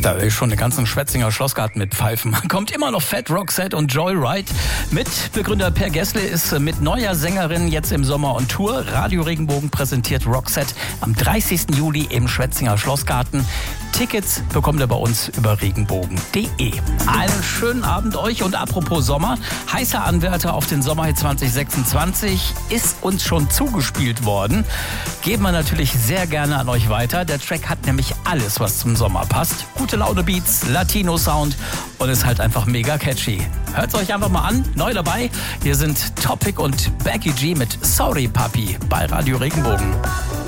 Da will ich schon den ganzen Schwetzinger Schlossgarten mit pfeifen. Kommt immer noch Fat Roxette und Joyride. Mitbegründer Per Gessle ist mit neuer Sängerin jetzt im Sommer on Tour. Radio Regenbogen präsentiert Roxette am 30. Juli im Schwetzinger Schlossgarten. Tickets bekommt ihr bei uns über regenbogen.de. Einen schönen Abend euch und apropos Sommer. Heißer Anwärter auf den Sommerhit 2026 ist uns schon zugespielt worden. Geben wir natürlich sehr gerne an euch weiter. Der Track hat nämlich alles, was zum Sommer passt. Gute Laune Beats, Latino-Sound und ist halt einfach mega catchy. Hört's euch einfach mal an. Neu dabei, hier sind Topic und Becky G mit Sorry Papi bei Radio Regenbogen.